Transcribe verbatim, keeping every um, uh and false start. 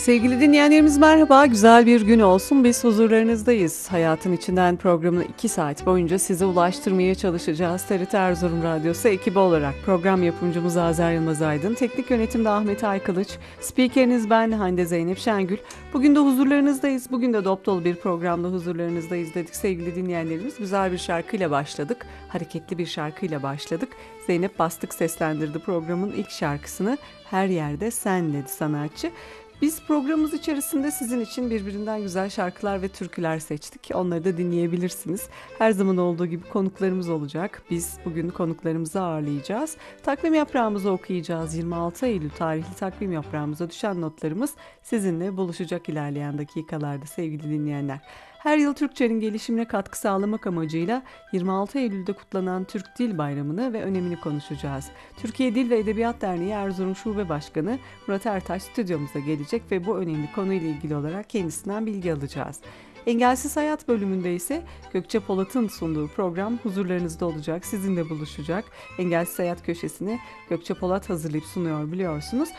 Sevgili dinleyenlerimiz merhaba, güzel bir gün olsun. Biz huzurlarınızdayız. Hayatın içinden programını iki saat boyunca size ulaştırmaya çalışacağız. T R T Erzurum Radyosu ekibi olarak program yapımcımız Azer Yılmaz Aydın, teknik yönetimde Ahmet Aykılıç, spikeriniz ben Hande Zeynep Şengül. Bugün de huzurlarınızdayız. Bugün de dop dolu bir programda huzurlarınızdayız dedik sevgili dinleyenlerimiz. Güzel bir şarkıyla başladık, hareketli bir şarkıyla başladık. Zeynep Bastık seslendirdi programın ilk şarkısını. Her yerde sen dedi sanatçı. Biz programımız içerisinde sizin için birbirinden güzel şarkılar ve türküler seçtik. Onları da dinleyebilirsiniz. Her zaman olduğu gibi konuklarımız olacak. Biz bugün konuklarımızı ağırlayacağız. Takvim yaprağımızı okuyacağız. yirmi altı Eylül tarihli takvim yaprağımıza düşen notlarımız sizinle buluşacak ilerleyen dakikalarda sevgili dinleyenler. Her yıl Türkçenin gelişimine katkı sağlamak amacıyla yirmi altı Eylül'de kutlanan Türk Dil Bayramı'nı ve önemini konuşacağız. Türkiye Dil ve Edebiyat Derneği Erzurum Şube Başkanı Murat Ertaş stüdyomuza gelecek ve bu önemli konuyla ilgili olarak kendisinden bilgi alacağız. Engelsiz Hayat bölümünde ise Gökçe Polat'ın sunduğu program huzurlarınızda olacak, sizinle buluşacak. Engelsiz Hayat köşesini Gökçe Polat hazırlayıp sunuyor biliyorsunuz.